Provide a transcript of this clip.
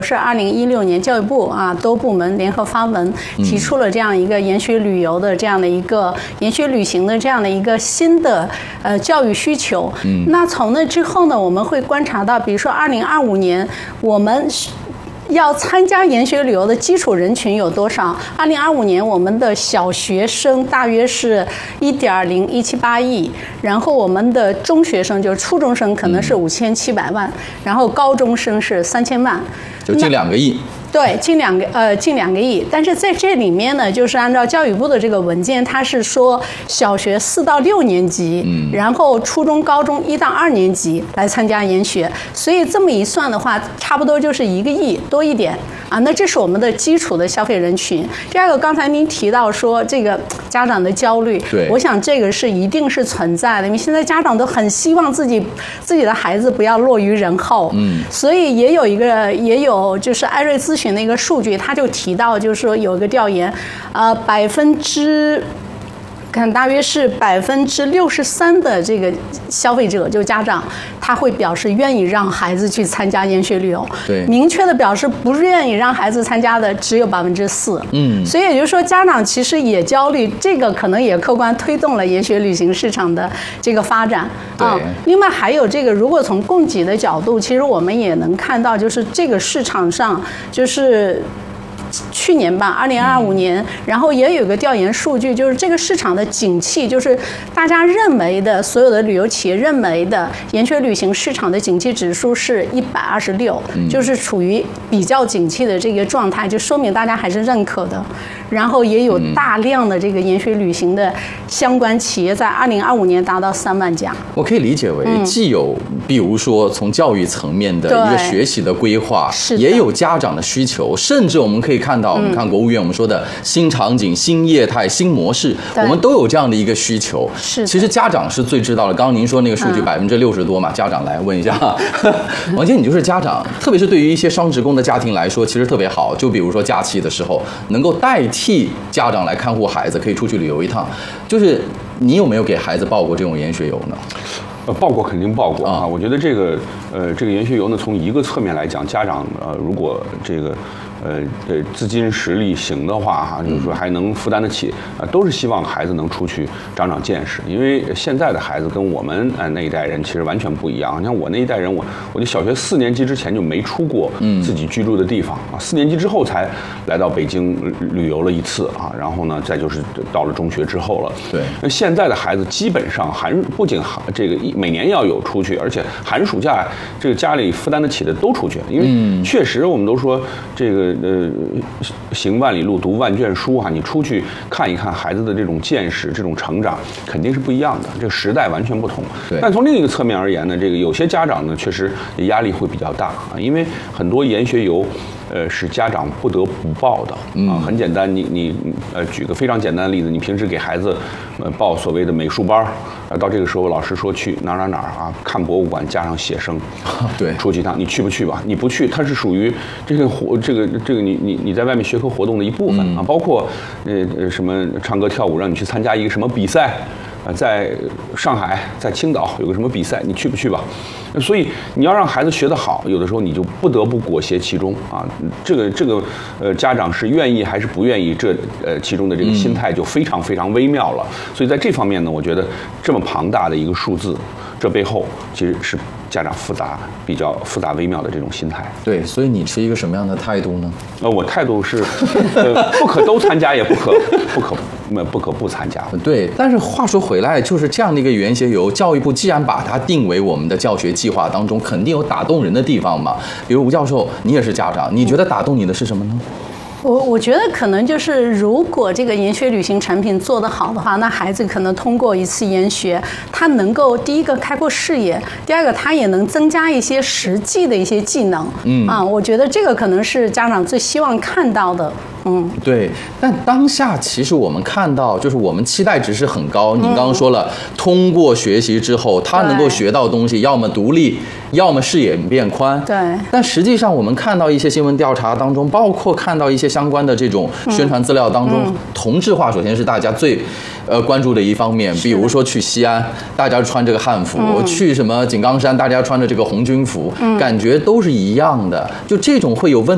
是2016年教育部多部门联合发文，提出了这样一个研学旅游的这样的一个研学旅行的这样的一个新的教育需求。那从那之后呢，我们会观察到，比如说2025年我们要参加研学旅游的基础人群有多少？2025年我们的小学生大约是1.0178亿，然后我们的中学生就是初中生可能是5700万，然后高中生是3000万， 就近2个亿。 对，近2个亿。但是在这里面呢，就是按照教育部的这个文件，它是说小学4到6年级，然后初中、高中1到2年级来参加研学，所以这么一算的话，差不多就是1个亿多一点那这是我们的基础的消费人群。第二个，刚才您提到说这个家长的焦虑， 对， 我想这个是一定是存在的，因为现在家长都很希望自己的孩子不要落于人后，所以也有就是艾瑞咨询的一个数据，他就提到，就是说有一个调研，大约是63%的这个消费者，就家长，他会表示愿意让孩子去参加研学旅游。 对， 明确的表示不愿意让孩子参加的只有4%。所以也就是说，家长其实也焦虑，这个可能也客观推动了研学旅行市场的这个发展另外还有这个，如果从供给的角度，其实我们也能看到，就是这个市场上就是去年吧，2025年，然后也有个调研数据，就是这个市场的景气，就是大家认为的所有的旅游企业认为的研学旅行市场的景气指数是126，就是处于比较景气的这个状态，就说明大家还是认可的。然后也有大量的这个研学旅行的相关企业在2025年达到3万家。 我可以理解为既有比如说从教育层面的一个学习的规划，也有家长的需求，甚至我们可以看到，我们看国务院我们说的新场景、新业态、新模式，我们都有这样的一个需求。其实家长是最知道的。刚刚您说那个数据60%多嘛，家长来问一下，王姐，你就是家长，特别是对于一些双职工的家庭来说，其实特别好。就比如说假期的时候，能够代替家长来看护孩子，可以出去旅游一趟。就是你有没有给孩子报过这种研学游呢？ 报过，肯定报过啊！我觉得这个研学游呢，从一个侧面来讲，家长如果这个资金实力行的话就是说还能负担得起都是希望孩子能出去长长见识。因为现在的孩子跟我们那一代人其实完全不一样。你像我那一代人，我就小学4年级之前就没出过自己居住的地方4年级之后才来到北京旅游了一次然后呢，再就是到了中学之后了。 对， 那现在的孩子基本上不仅这个每年要有出去，而且寒暑假这个家里负担得起的都出去。因为确实我们都说这个行万里路，读万卷书你出去看一看孩子的这种见识、这种成长，肯定是不一样的。这个时代完全不同。但从另一个侧面而言呢，这个有些家长呢，确实压力会比较大因为很多研学游，是家长不得不报的很简单，你举个非常简单的例子，你平时给孩子报所谓的美术班到这个时候老师说去哪儿看博物馆，加上写生， 对， 出去一趟，你去不去吧？你不去，它是属于这个你在外面学科活动的一部分包括什么唱歌跳舞，让你去参加一个什么比赛在上海、在青岛有个什么比赛，你去不去吧？所以你要让孩子学得好，有的时候你就不得不裹挟其中这个家长是愿意还是不愿意，这其中的这个心态就非常非常微妙了。所以在这方面呢，我觉得这么庞大的一个数字，这背后其实是家长比较复杂微妙的这种心态。 对，所以你持一个什么样的态度呢？ 我态度是不可都参加，也不可不参加。 对，但是话说回来，就是这样的一个研学游，教育部既然把它定为我们的教学计划当中，肯定有打动人的地方嘛。比如吴教授，你也是家长，你觉得打动你的是什么呢？ 我觉得可能就是，如果这个研学旅行产品做得好的话，那孩子可能通过一次研学，他能够第一个开阔视野，第二个他也能增加一些实际的一些技能。我觉得这个可能是家长最希望看到的。 对。但当下其实我们看到，就是我们期待值是很高。您刚刚说了，通过学习之后，他能够学到东西，要么独立，要么视野变宽。 对。 但实际上，我们看到一些新闻调查当中，包括看到一些相关的这种宣传资料当中，同质化首先是大家最关注的一方面。比如说去西安，大家穿这个汉服；去什么井冈山，大家穿着这个红军服，感觉都是一样的。就这种会有问